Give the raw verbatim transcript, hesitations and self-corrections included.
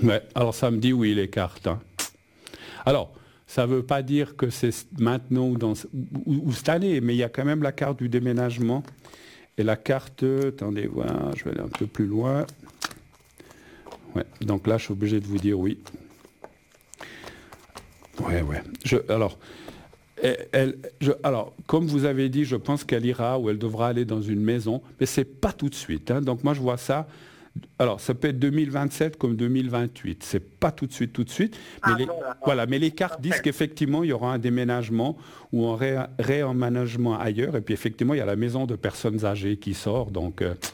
Ouais, alors ça me dit oui, les cartes. Hein. Alors, ça ne veut pas dire que c'est maintenant ou, dans, ou, ou cette année, mais il y a quand même la carte du déménagement. Et la carte, attendez, voilà, je vais aller un peu plus loin. Ouais, donc là, je suis obligé de vous dire oui. Ouais, ouais. Je, alors, elle, elle, je, alors, comme vous avez dit, je pense qu'elle ira ou elle devra aller dans une maison, mais c'est pas tout de suite. Hein. Donc moi, je vois ça. Alors, ça peut être deux mille vingt-sept comme deux mille vingt-huit. C'est pas tout de suite, tout de suite. Mais Ah, les, voilà. voilà, mais les cartes disent Parfait. qu'effectivement, il y aura un déménagement ou un ré, réemménagement ailleurs. Et puis, effectivement, il y a la maison de personnes âgées qui sort. Donc, euh,